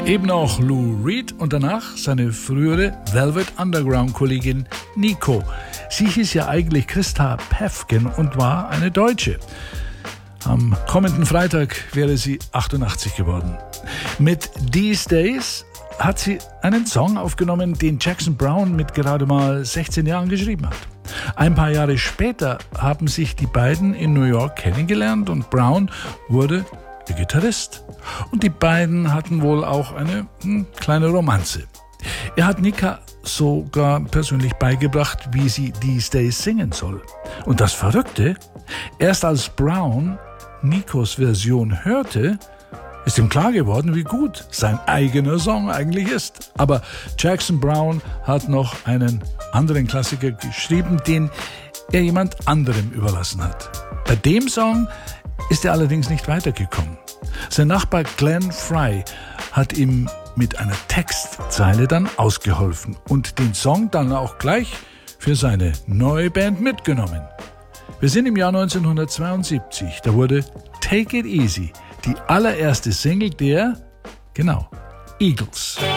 Eben auch Lou Reed und danach seine frühere Velvet Underground-Kollegin Nico. Sie hieß ja eigentlich Christa Päffgen und war eine Deutsche. Am kommenden Freitag wäre sie 88 geworden. Mit These Days hat sie einen Song aufgenommen, den Jackson Browne mit gerade mal 16 Jahren geschrieben hat. Ein paar Jahre später haben sich die beiden in New York kennengelernt und Browne wurde der Gitarrist. Und die beiden hatten wohl auch eine kleine Romanze. Er hat Nika sogar persönlich beigebracht, wie sie These Days singen soll. Und das Verrückte, erst als Browne Nikos Version hörte, ist ihm klar geworden, wie gut sein eigener Song eigentlich ist. Aber Jackson Browne hat noch einen anderen Klassiker geschrieben, den er jemand anderem überlassen hat. Bei dem Song ist er allerdings nicht weitergekommen. Sein Nachbar Glenn Frey hat ihm mit einer Textzeile dann ausgeholfen und den Song dann auch gleich für seine neue Band mitgenommen. Wir sind im Jahr 1972, da wurde Take It Easy die allererste Single der, Eagles.